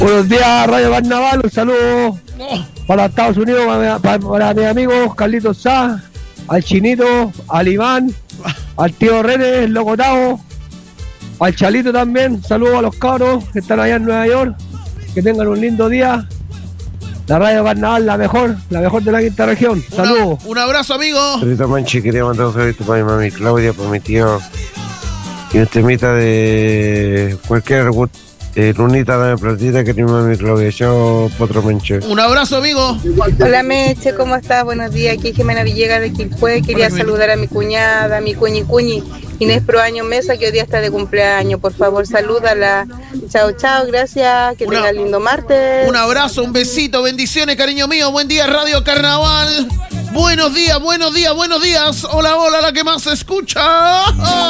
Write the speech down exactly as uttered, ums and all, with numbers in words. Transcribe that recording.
Buenos días, Radio Carnaval, un saludo oh. para Estados Unidos, para, para, para mis amigos Carlitos Sá, al Chinito, al Iván, al tío René, el Locotao, al Chalito también, saludos a los cabros que están allá en Nueva York, que tengan un lindo día. La Radio Carnaval, la mejor, la mejor de la quinta región. Saludos. Un abrazo, amigo. Rita Manchi, quería mandar un saludo para mi mami Claudia, para mi tío. Y un temita de cualquier eh, lunita, dame platita, que mi mami Claudia. Yo, Potro Manche. Un abrazo, amigo. Hola, Meche, ¿cómo estás? Buenos días. Aquí Jimena Villegas de Quilpué. Quería Hola, saludar a mi cuñada, a mi cuñi cuñi, Inés Proaño Mesa, que hoy día está de cumpleaños. Por favor, salúdala. Chao, chao, gracias. Que tenga lindo martes. Un abrazo, un besito, bendiciones, cariño mío. Buen día, Radio Carnaval. Buenos días, buenos días, buenos días. Hola, hola, la que más se escucha.